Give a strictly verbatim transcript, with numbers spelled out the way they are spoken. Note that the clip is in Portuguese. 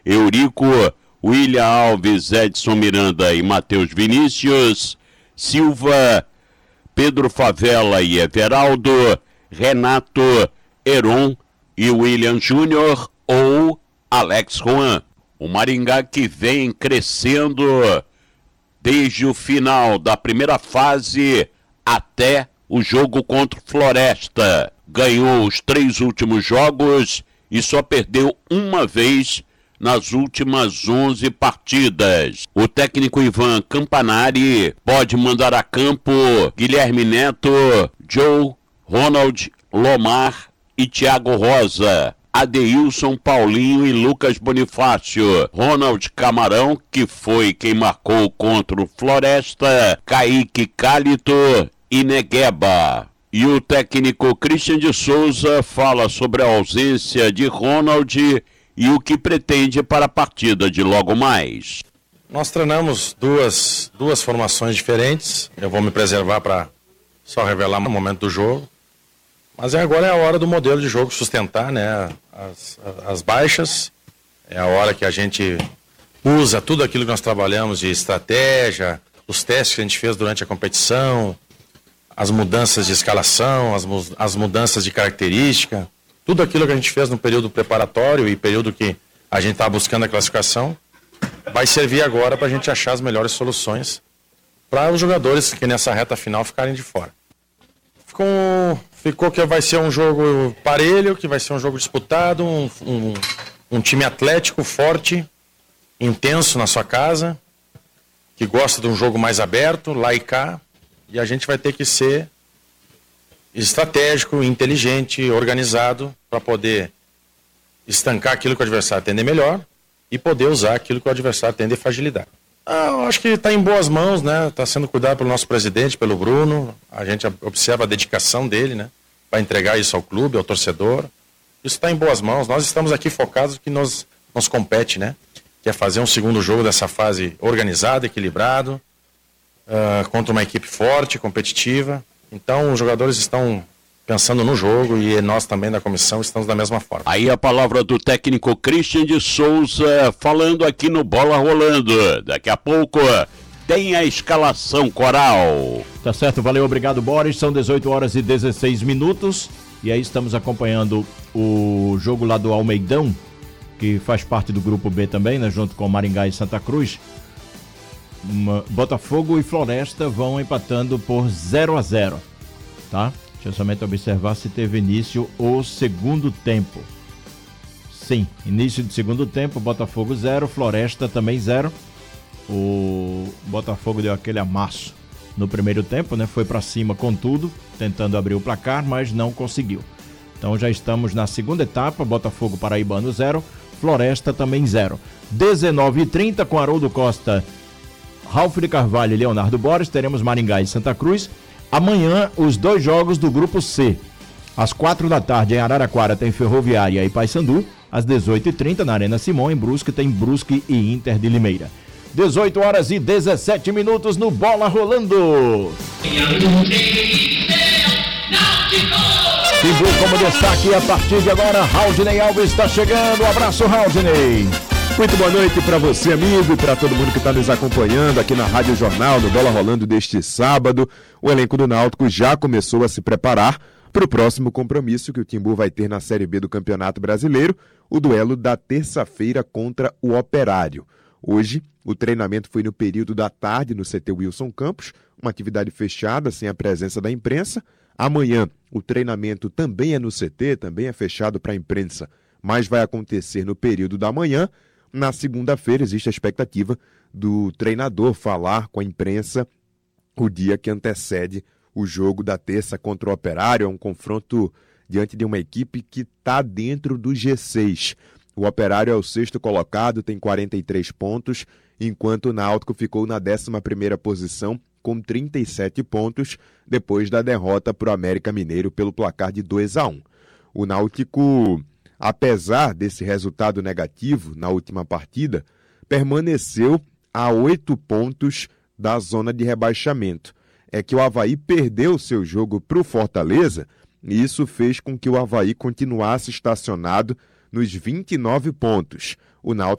Eurico, William Alves, Edson Miranda e Matheus Vinícius, Silva, Pedro Favela e Everaldo, Renato, Heron e William Júnior ou Alex Juan. O Maringá que vem crescendo desde o final da primeira fase até o jogo contra o Floresta. Ganhou os três últimos jogos e só perdeu uma vez nas últimas onze partidas. O técnico Ivan Campanari pode mandar a campo Guilherme Neto, Joe, Ronald, Lomar e Thiago Rosa, Adeilson, Paulinho e Lucas Bonifácio, Ronald Camarão, que foi quem marcou contra o Floresta, Kaique Cálito e Negueba. E o técnico Christian de Souza fala sobre a ausência de Ronald e o que pretende para a partida de logo mais. Nós treinamos duas, duas formações diferentes. Eu vou me preservar para só revelar no momento do jogo. Mas agora é a hora do modelo de jogo sustentar, né, as, as baixas. É a hora que a gente usa tudo aquilo que nós trabalhamos de estratégia, os testes que a gente fez durante a competição, as mudanças de escalação, as, as mudanças de característica, tudo aquilo que a gente fez no período preparatório e período que a gente está buscando a classificação, vai servir agora para a gente achar as melhores soluções para os jogadores que nessa reta final ficarem de fora. Ficou, ficou que vai ser um jogo parelho, que vai ser um jogo disputado, um, um, um time atlético, forte, intenso na sua casa, que gosta de um jogo mais aberto, lá e cá. E a gente vai ter que ser estratégico, inteligente, organizado para poder estancar aquilo que o adversário tem de melhor e poder usar aquilo que o adversário tem de fragilidade. Ah, eu acho que está em boas mãos, né? Está sendo cuidado pelo nosso presidente, pelo Bruno. A gente observa a dedicação dele, né? Para entregar isso ao clube, ao torcedor. Isso está em boas mãos. Nós estamos aqui focados no que nos, nos compete, né? Que é fazer um segundo jogo dessa fase organizado, equilibrado, Uh, contra uma equipe forte, competitiva. Então os jogadores estão pensando no jogo e nós também da comissão estamos da mesma forma. Aí a palavra do técnico Christian de Souza falando aqui no Bola Rolando. Daqui a pouco tem a escalação coral. Tá certo, valeu, obrigado Boris. São dezoito horas e dezesseis minutos e aí estamos acompanhando o jogo lá do Almeidão, que faz parte do grupo B também, né, junto com Maringá e Santa Cruz. Botafogo e Floresta vão empatando por zero a zero, tá? Deixa eu somente observar se teve início o segundo tempo. Sim, início do segundo tempo, Botafogo zero, Floresta também zero. O Botafogo deu aquele amasso no primeiro tempo, né? Foi pra cima com tudo, tentando abrir o placar, mas não conseguiu. Então já estamos na segunda etapa, Botafogo Paraibano zero, Floresta também zero. dezenove e trinta com Haroldo Costa, Ralf de Carvalho e Leonardo Borges, teremos Maringá e Santa Cruz. Amanhã, os dois jogos do Grupo C. Às quatro da tarde, em Araraquara, tem Ferroviária e Paysandu. Às dezoito e trinta, na Arena Simão, em Brusque, tem Brusque e Inter de Limeira. dezoito horas e dezessete minutos no Bola Rolando. Timbu como destaque a partir de agora, Raudinei Alves está chegando. Um abraço, Raudinei. Muito boa noite para você, amigo, e para todo mundo que está nos acompanhando aqui na Rádio Jornal, no Bola Rolando deste sábado. O elenco do Náutico já começou a se preparar para o próximo compromisso que o Timbu vai ter na Série B do Campeonato Brasileiro, o duelo da terça-feira contra o Operário. Hoje, o treinamento foi no período da tarde no C T Wilson Campos, uma atividade fechada, sem a presença da imprensa. Amanhã, o treinamento também é no C T, também é fechado para a imprensa, mas vai acontecer no período da manhã. Na segunda-feira existe a expectativa do treinador falar com a imprensa o dia que antecede o jogo da terça contra o Operário. É um confronto diante de uma equipe que está dentro do G seis. O Operário é o sexto colocado, tem quarenta e três pontos, enquanto o Náutico ficou na décima primeira posição com trinta e sete pontos, depois da derrota para o América Mineiro pelo placar de dois a um. O Náutico, apesar desse resultado negativo na última partida, permaneceu a oito pontos da zona de rebaixamento. É que o Avaí perdeu seu jogo para o Fortaleza e isso fez com que o Avaí continuasse estacionado nos vinte e nove pontos. O Náutico